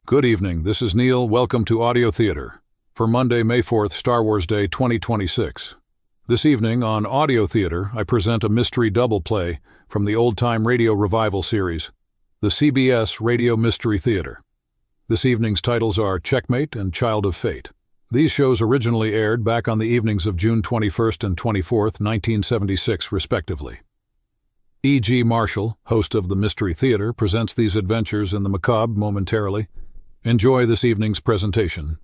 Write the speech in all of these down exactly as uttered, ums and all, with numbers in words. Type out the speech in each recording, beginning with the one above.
Good evening, this is Neil. Welcome to Audio Theater for Monday, May fourth, Star Wars Day twenty twenty-six. This evening on Audio Theater, I present a mystery double play from the old-time radio revival series, the C B S Radio Mystery Theater. This evening's titles are Checkmate and Child of Fate. These shows originally aired back on the evenings of June twenty-first and twenty-fourth, nineteen seventy-six, respectively. E G. Marshall, host of the Mystery Theater, presents these adventures in the macabre momentarily. Enjoy this evening's presentation.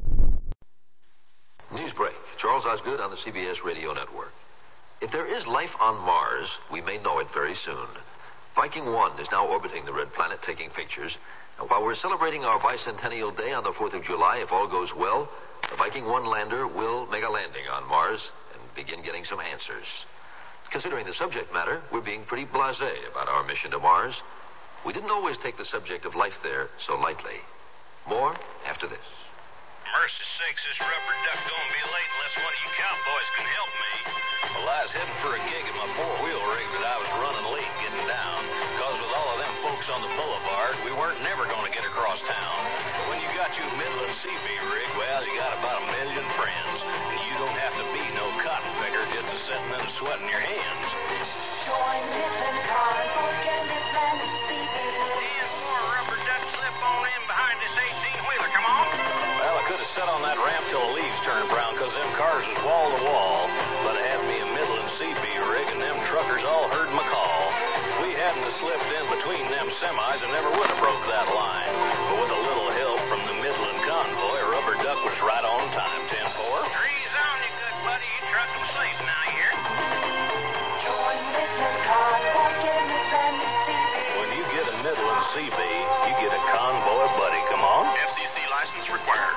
News break. Charles Osgood on the C B S Radio Network. If there is life on Mars, we may know it very soon. Viking one is now orbiting the red planet taking pictures. And while we're celebrating our bicentennial day on the fourth of July, if all goes well, the Viking one lander will make a landing on Mars and begin getting some answers. Considering the subject matter, we're being pretty blasé about our mission to Mars. We didn't always take the subject of life there so lightly. More after this. Mercy sakes, this rubber duck gonna be late unless one of you cowboys can help me. Well, I was heading for a gig in my four-wheel rig that I was running late getting down. Because with all of them folks on the boulevard, we weren't never gonna get across town. But when you got your Midland C B rig, well, you got about a million friends. And you don't have to be no cotton picker just to sitting and sweating your hands. Join Midland Cars for Midland C B. And for a rubber duck slip on in behind this eighteen-wheeler, come on. Well, I could have sat on that ramp till the leaves turned brown, because them cars was wall to wall. But I had me a Midland C B rig, and them truckers all heard my call. If we hadn't have slipped in between them semis, I never would have broke that line. But with a little help from the Midland convoy, Rubber Duck was right on time. ten four. Three's on you, good buddy. You truck them safe now, here. Join Midland Cars for Midland C B. When you get a Midland C B, you get a convoy buddy. Come on. F C C license required.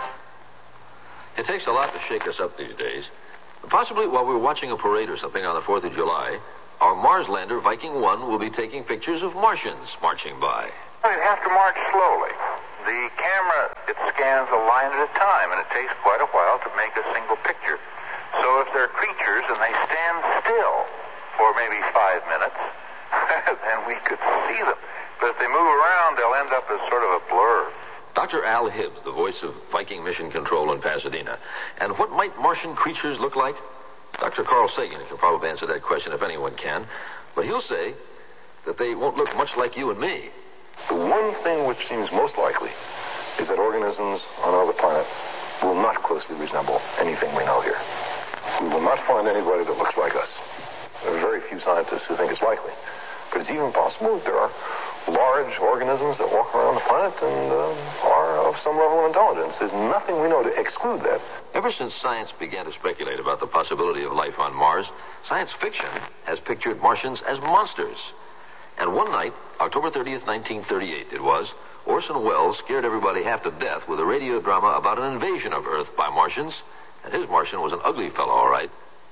It takes a lot to shake us up these days. Possibly while we're watching a parade or something on the fourth of July, our Mars lander, Viking one, will be taking pictures of Martians marching by. You'd have to march slowly. The camera, it scans a line at a time, and it takes quite a while to make a single picture. So if they're creatures and they stand still for maybe five minutes, then we could see them. But if they move around, they'll end up as sort of a blur. Doctor Al Hibbs, the voice of Viking Mission Control in Pasadena. And what might Martian creatures look like? Doctor Carl Sagan can probably answer that question if anyone can. But he'll say that they won't look much like you and me. The one thing which seems most likely is that organisms on our planet will not closely resemble anything we know here. We will not find anybody that looks like us. There are very few scientists who think it's likely. But it's even possible that there are large organisms that walk around the planet and uh, are of some level of intelligence. There's nothing we know to exclude that. Ever since science began to speculate about the possibility of life on Mars, science fiction has pictured Martians as monsters. And one night, October thirtieth, nineteen thirty-eight it was, Orson Welles scared everybody half to death with a radio drama about an invasion of Earth by Martians. And his Martian was an ugly fellow, all right.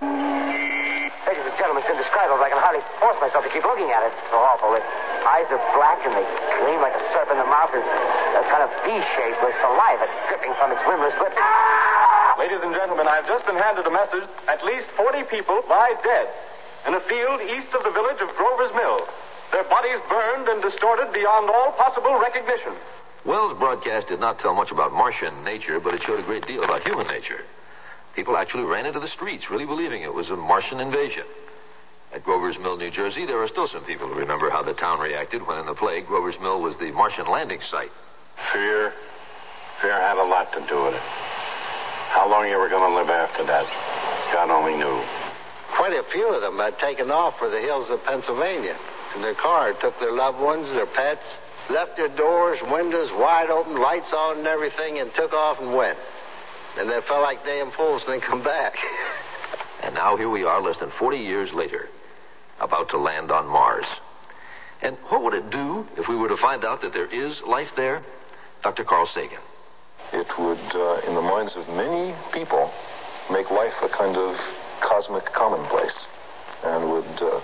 Ladies and gentlemen, it's indescribable. I can hardly force myself to keep looking at it. It's so awful. Its eyes are black and they gleam like a serpent. The mouth is a kind of V-shape with saliva dripping from its rimless lips. Ladies and gentlemen, I've just been handed a message. At least forty people lie dead in a field east of the village of Grover's Mill. Their bodies burned and distorted beyond all possible recognition. Wells' broadcast did not tell much about Martian nature, but it showed a great deal about human nature. People actually ran into the streets, really believing it was a Martian invasion. At Grover's Mill, New Jersey, there are still some people who remember how the town reacted when in the plague, Grover's Mill was the Martian landing site. Fear. Fear had a lot to do with it. How long you were going to live after that, God only knew. Quite a few of them had taken off for the hills of Pennsylvania. In their car, took their loved ones, their pets, left their doors, windows wide open, lights on and everything, and took off and went. And they felt like damn fools and then come back. And now here we are, less than forty years later, about to land on Mars. And what would it do if we were to find out that there is life there? Doctor Carl Sagan. It would, uh, in the minds of many people, make life a kind of cosmic commonplace and would uh,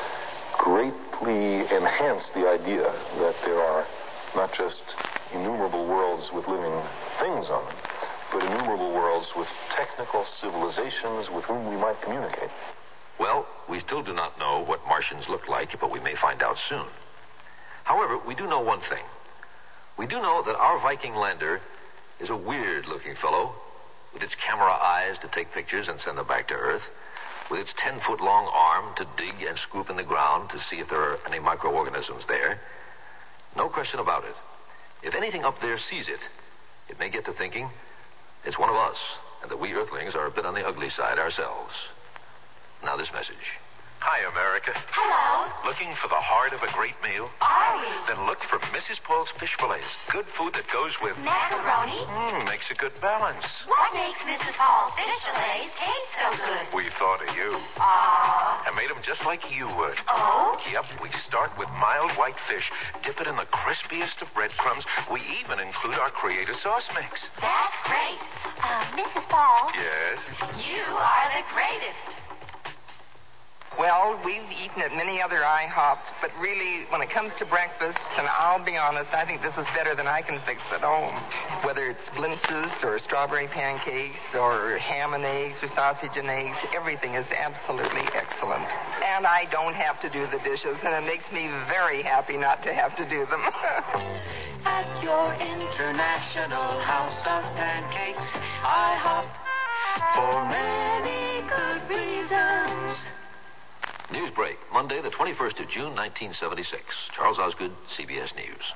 greatly enhance the idea that there are not just innumerable worlds with living things on them, but innumerable worlds with technical civilizations with whom we might communicate. Well, we still do not know what Martians look like, but we may find out soon. However, we do know one thing. We We do know that our Viking lander is a weird-looking fellow with its camera eyes to take pictures and send them back to Earth, with its ten-foot-long arm to dig and scoop in the ground to see if there are any microorganisms there. No question about it. If anything up there sees it, it may get to thinking it's one of us, and that we Earthlings are a bit on the ugly side ourselves. Now this message. Hi, America. Hello. Looking for the heart of a great meal? Are we? Then look for Missus Paul's Fish Fillets. Good food that goes with... Macaroni? Mmm, makes a good balance. What makes Missus Paul's fish fillets taste so good? We thought of you. Aww. I made them just like you would. Oh? Yep, we start with mild white fish, dip it in the crispiest of breadcrumbs. We even include our creative sauce mix. That's great. Uh, Missus Paul? Yes? You are the greatest. Well, we've eaten at many other IHOPs, but really, when it comes to breakfast, and I'll be honest, I think this is better than I can fix at home. Whether it's blintzes or strawberry pancakes or ham and eggs or sausage and eggs, everything is absolutely excellent. And I don't have to do the dishes, and it makes me very happy not to have to do them. At your International House of Pancakes, IHOP, for many good reasons. News break, Monday, the twenty-first of June, nineteen seventy-six. Charles Osgood, C B S News.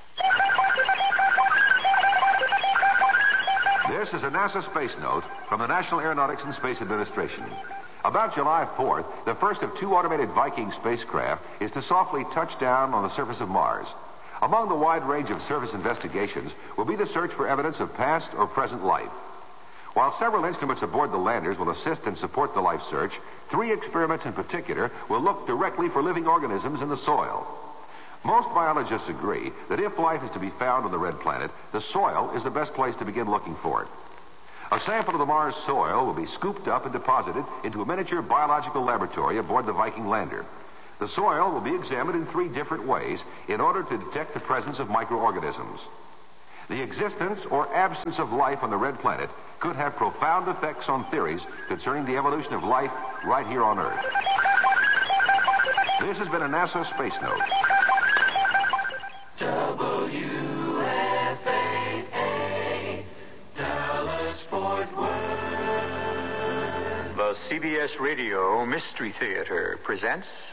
This is a NASA space note from the National Aeronautics and Space Administration. About July fourth, the first of two automated Viking spacecraft is to softly touch down on the surface of Mars. Among the wide range of surface investigations will be the search for evidence of past or present life. While several instruments aboard the landers will assist and support the life search, three experiments in particular will look directly for living organisms in the soil. Most biologists agree that if life is to be found on the red planet, the soil is the best place to begin looking for it. A sample of the Mars soil will be scooped up and deposited into a miniature biological laboratory aboard the Viking lander. The soil will be examined in three different ways in order to detect the presence of microorganisms. The existence or absence of life on the red planet could have profound effects on theories concerning the evolution of life right here on Earth. This has been a NASA Space Note. W F A A, Dallas, Fort Worth. The C B S Radio Mystery Theater presents